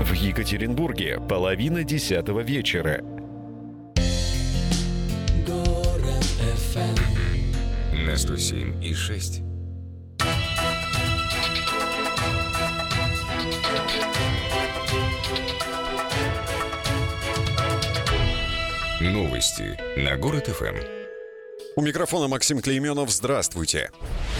В Екатеринбурге 9:30 вечера. Город FM на 107,6. Новости на Город ФМ. У микрофона Максим Клейменов. Здравствуйте.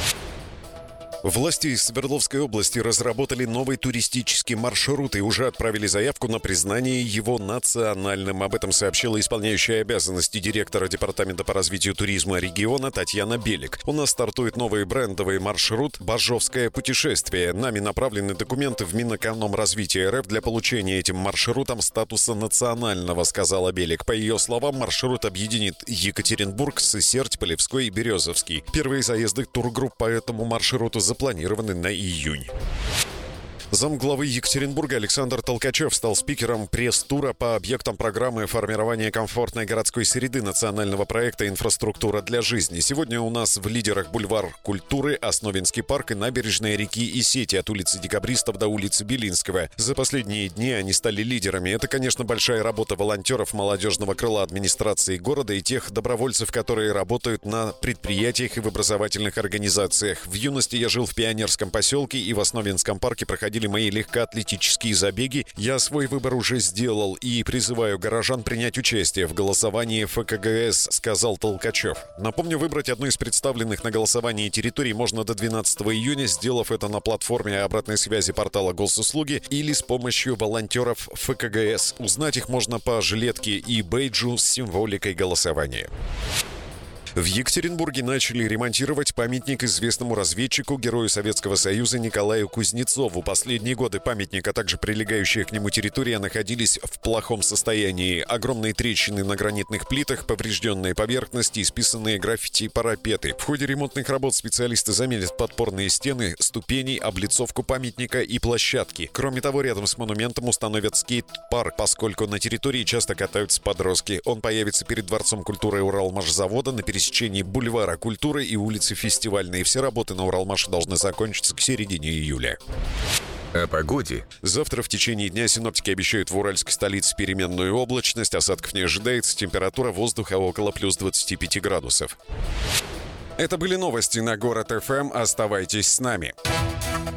Власти Свердловской области разработали новый туристический маршрут и уже отправили заявку на признание его национальным. Об этом сообщила исполняющая обязанности директора Департамента по развитию туризма региона Татьяна Белик. У нас стартует новый брендовый маршрут «Бажовское путешествие». Нами направлены документы в Минэкономразвития РФ для получения этим маршрутом статуса национального, сказала Белик. По ее словам, маршрут объединит Екатеринбург, Сысерть, Полевской и Березовский. Первые заезды тургрупп по этому маршруту запланированы на июнь. Замглавы Екатеринбурга Александр Толкачев стал спикером пресс-тура по объектам программы формирования комфортной городской среды национального проекта «Инфраструктура для жизни». Сегодня у нас в лидерах бульвар культуры, Основинский парк и набережная реки Исети от улицы Декабристов до улицы Белинского. За последние дни они стали лидерами. Это, конечно, большая работа волонтеров молодежного крыла администрации города и тех добровольцев, которые работают на предприятиях и в образовательных организациях. В юности я жил в Пионерском поселке и в Основинском парке проходили мои легкоатлетические забеги. Я свой выбор уже сделал и призываю горожан принять участие в голосовании ФКГС, сказал Толкачев. Напомню, выбрать одну из представленных на голосовании территорий можно до 12 июня, сделав это на платформе обратной связи портала Госуслуги или с помощью волонтеров ФКГС. Узнать их можно по жилетке и бейджу с символикой голосования. В Екатеринбурге начали ремонтировать памятник известному разведчику, герою Советского Союза Николаю Кузнецову. Последние годы памятник, а также прилегающая к нему территория находились в плохом состоянии. Огромные трещины на гранитных плитах, поврежденные поверхности, исписанные граффити и парапеты. В ходе ремонтных работ специалисты заменят подпорные стены, ступени, облицовку памятника и площадки. Кроме того, рядом с монументом установят скейт-парк, поскольку на территории часто катаются подростки. Он появится перед Дворцом культуры Уралмашзавода на пересечении бульвара культуры и улицы Фестивальной. Все работы на Уралмаше должны закончиться к середине июля. О погоде. Завтра в течение дня синоптики обещают в уральской столице переменную облачность. Осадков не ожидается. Температура воздуха около плюс 25 градусов. Это были новости на Город ФМ. Оставайтесь с нами.